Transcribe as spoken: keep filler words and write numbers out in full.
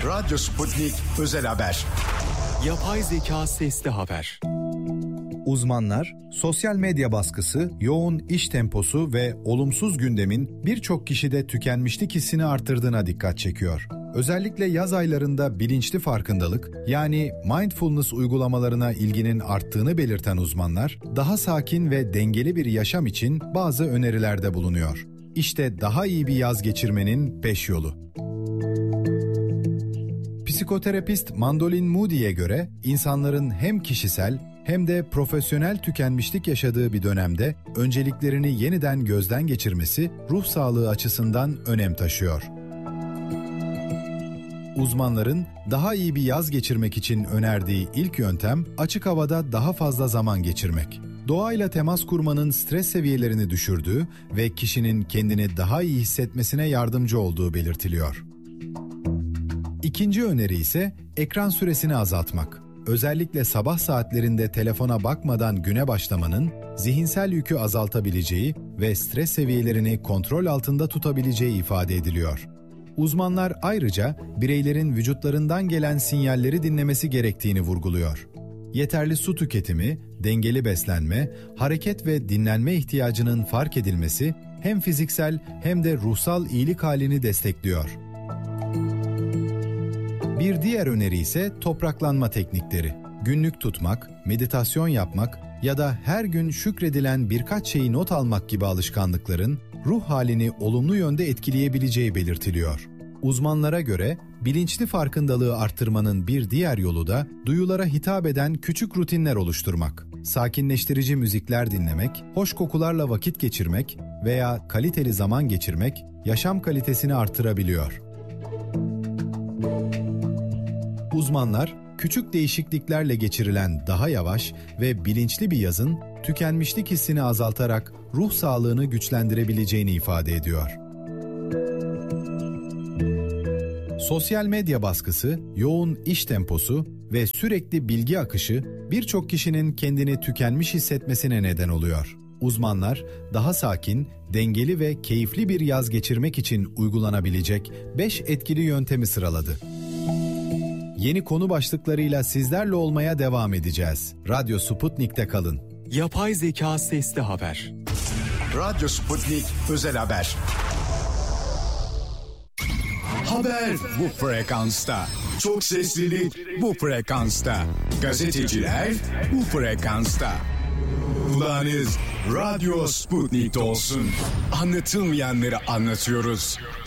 Radyo Sputnik Özel Haber. Yapay zeka sesli haber. Uzmanlar, sosyal medya baskısı, yoğun iş temposu ve olumsuz gündemin birçok kişide tükenmişlik hissini arttırdığına dikkat çekiyor. Özellikle yaz aylarında bilinçli farkındalık, yani mindfulness uygulamalarına ilginin arttığını belirten uzmanlar, daha sakin ve dengeli bir yaşam için bazı önerilerde bulunuyor. İşte daha iyi bir yaz geçirmenin beş yolu. Psikoterapist Mandolin Moody'ye göre insanların hem kişisel hem de profesyonel tükenmişlik yaşadığı bir dönemde önceliklerini yeniden gözden geçirmesi ruh sağlığı açısından önem taşıyor. Uzmanların daha iyi bir yaz geçirmek için önerdiği ilk yöntem açık havada daha fazla zaman geçirmek. Doğayla temas kurmanın stres seviyelerini düşürdüğü ve kişinin kendini daha iyi hissetmesine yardımcı olduğu belirtiliyor. İkinci öneri ise ekran süresini azaltmak. Özellikle sabah saatlerinde telefona bakmadan güne başlamanın zihinsel yükü azaltabileceği ve stres seviyelerini kontrol altında tutabileceği ifade ediliyor. Uzmanlar ayrıca bireylerin vücutlarından gelen sinyalleri dinlemesi gerektiğini vurguluyor. Yeterli su tüketimi, dengeli beslenme, hareket ve dinlenme ihtiyacının fark edilmesi hem fiziksel hem de ruhsal iyilik halini destekliyor. Bir diğer öneri ise topraklanma teknikleri. Günlük tutmak, meditasyon yapmak ya da her gün şükredilen birkaç şeyi not almak gibi alışkanlıkların ruh halini olumlu yönde etkileyebileceği belirtiliyor. Uzmanlara göre bilinçli farkındalığı arttırmanın bir diğer yolu da duyulara hitap eden küçük rutinler oluşturmak. Sakinleştirici müzikler dinlemek, hoş kokularla vakit geçirmek veya kaliteli zaman geçirmek yaşam kalitesini artırabiliyor. Uzmanlar, küçük değişikliklerle geçirilen daha yavaş ve bilinçli bir yazın tükenmişlik hissini azaltarak ruh sağlığını güçlendirebileceğini ifade ediyor. Sosyal medya baskısı, yoğun iş temposu ve sürekli bilgi akışı birçok kişinin kendini tükenmiş hissetmesine neden oluyor. Uzmanlar, daha sakin, dengeli ve keyifli bir yaz geçirmek için uygulanabilecek beş etkili yöntemi sıraladı. Yeni konu başlıklarıyla sizlerle olmaya devam edeceğiz. Radyo Sputnik'te kalın. Yapay zeka sesli haber. Radyo Sputnik Özel Haber. Haber bu frekansta. Çok seslilik bu frekansta. Gazeteciler bu frekansta. Kulağınız Radyo Sputnik'te olsun. Anlatılmayanları anlatıyoruz.